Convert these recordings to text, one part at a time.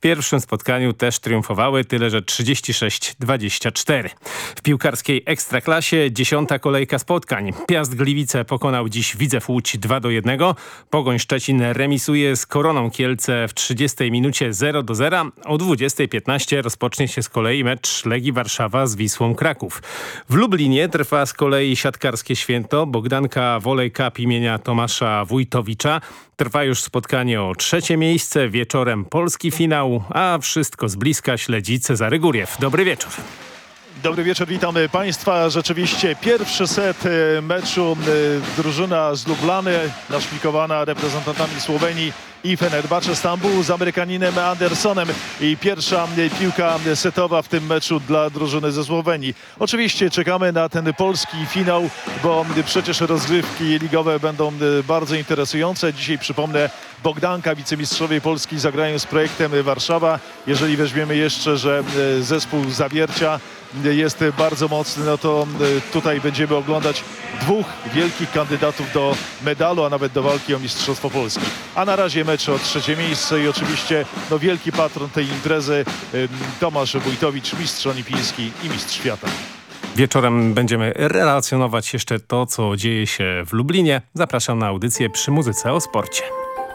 pierwszym spotkaniu też triumfowały, tyle że 36-24. W piłkarskiej Ekstraklasie 10. kolejka spotkań. Piast Gliwice pokonał dziś Widzew Łódź 2-1. Pogoń Szczecin remisuje z Koroną Kielce w 30 minucie 0-0. O 20:15 rozpocznie się z kolei mecz Legii Warszawa z Wisłą Kraków. W Lublinie trwa z kolei siatkarskie święto. Bogdanka Volley Cup imienia Tomasza Wójtowicza. Trwa już spotkanie o 3. miejsce. Wieczorem polski finał, a wszystko z bliska śledzi Cezary Góriew. Dobry wieczór. Dobry wieczór, witamy Państwa. Rzeczywiście pierwszy set meczu drużyna z Lublany, naszpikowana reprezentantami Słowenii i Fenerbahce Stambuł z Amerykaninem Andersonem. I pierwsza piłka setowa w tym meczu dla drużyny ze Słowenii. Oczywiście czekamy na ten polski finał, bo przecież rozgrywki ligowe będą bardzo interesujące. Dzisiaj przypomnę, Bogdanka, wicemistrzowie Polski zagrają z Projektem Warszawa. Jeżeli weźmiemy jeszcze, że zespół Zawiercia jest bardzo mocny, no to tutaj będziemy oglądać dwóch wielkich kandydatów do medalu, a nawet do walki o Mistrzostwo Polski. A na razie mecz o 3. miejsce i oczywiście wielki patron tej imprezy Tomasz Wójtowicz, mistrz olimpijski i mistrz świata. Wieczorem będziemy relacjonować jeszcze to, co dzieje się w Lublinie. Zapraszam na audycję Przy muzyce o sporcie.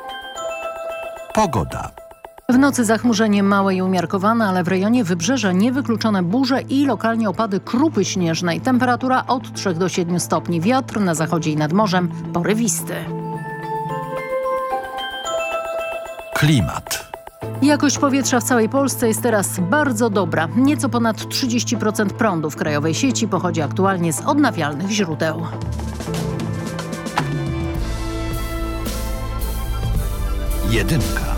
Pogoda. W nocy zachmurzenie małe i umiarkowane, ale w rejonie wybrzeża niewykluczone burze i lokalnie opady krupy śnieżnej. Temperatura od 3 do 7 stopni. Wiatr na zachodzie i nad morzem porywisty. Klimat. Jakość powietrza w całej Polsce jest teraz bardzo dobra. Nieco ponad 30% prądu w krajowej sieci pochodzi aktualnie z odnawialnych źródeł. Jedynka.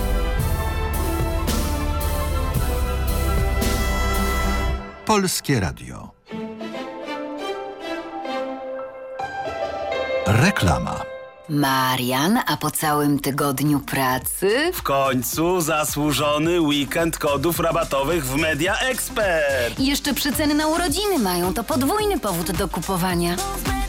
Polskie Radio. Reklama. Marian, a po całym tygodniu pracy? W końcu zasłużony weekend kodów rabatowych w Media Expert. I jeszcze przeceny na urodziny mają, to podwójny powód do kupowania.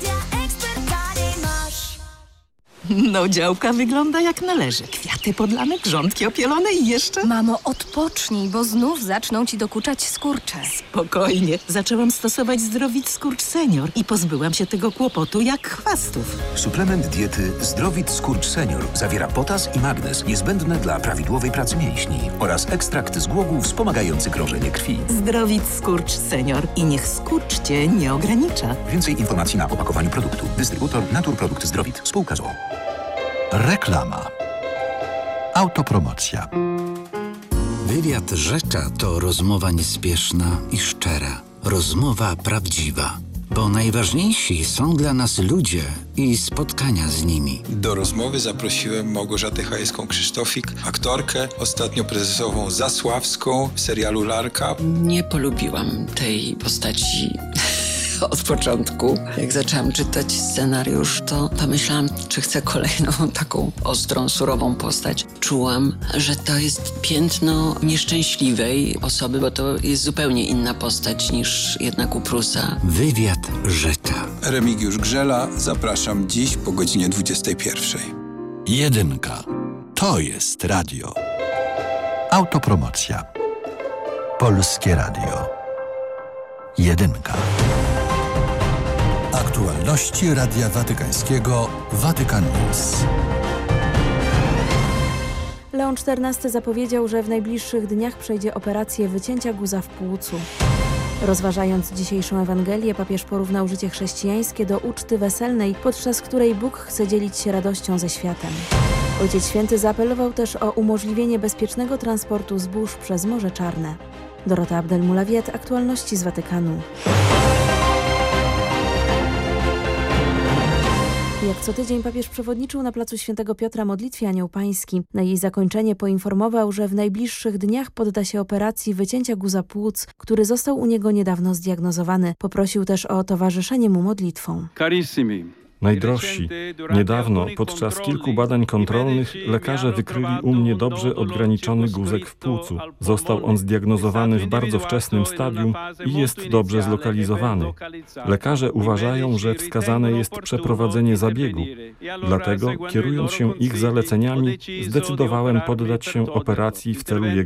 No, działka wygląda jak należy. Kwiaty podlane, grządki opielone i jeszcze... Mamo, odpocznij, bo znów zaczną ci dokuczać skurcze. Spokojnie. Zaczęłam stosować Zdrowit Skurcz Senior i pozbyłam się tego kłopotu jak chwastów. Suplement diety Zdrowit Skurcz Senior zawiera potas i magnez niezbędne dla prawidłowej pracy mięśni oraz ekstrakt z głogów wspomagający krążenie krwi. Zdrowit Skurcz Senior i niech skurcz cię nie ogranicza. Więcej informacji na opakowaniu produktu. Dystrybutor Naturprodukt Zdrowit. Spółka z o.o. Reklama. Autopromocja. Wywiad Rzecza to rozmowa niespieszna i szczera. Rozmowa prawdziwa. Bo najważniejsi są dla nas ludzie i spotkania z nimi. Do rozmowy zaprosiłem Małgorzatę Chajewską-Krzysztofik, aktorkę, ostatnio prezesową Zasławską w serialu Larka. Nie polubiłam tej postaci od początku. Jak zaczęłam czytać scenariusz, to pomyślałam, czy chcę kolejną taką ostrą, surową postać. Czułam, że to jest piętno nieszczęśliwej osoby, bo to jest zupełnie inna postać niż jednak u Prusa. Wywiad Rzecza. Remigiusz Grzela, zapraszam dziś po godzinie 21:00. Jedynka. To jest radio. Autopromocja. Polskie Radio. Jedynka. Aktualności Radia Watykańskiego Vatican News. Leon XIV zapowiedział, że w najbliższych dniach przejdzie operację wycięcia guza w płucu. Rozważając dzisiejszą Ewangelię, papież porównał życie chrześcijańskie do uczty weselnej, podczas której Bóg chce dzielić się radością ze światem. Ojciec Święty zaapelował też o umożliwienie bezpiecznego transportu zbóż przez Morze Czarne. Dorota Abdelmulawiet, aktualności z Watykanu. Jak co tydzień papież przewodniczył na placu Świętego Piotra modlitwie Anioł Pański. Na jej zakończenie poinformował, że w najbliższych dniach podda się operacji wycięcia guza płuc, który został u niego niedawno zdiagnozowany. Poprosił też o towarzyszenie mu modlitwą. Najdrożsi, niedawno podczas kilku badań kontrolnych lekarze wykryli u mnie dobrze odgraniczony guzek w płucu. Został on zdiagnozowany w bardzo wczesnym stadium i jest dobrze zlokalizowany. Lekarze uważają, że wskazane jest przeprowadzenie zabiegu. Dlatego, kierując się ich zaleceniami, zdecydowałem poddać się operacji w celu jego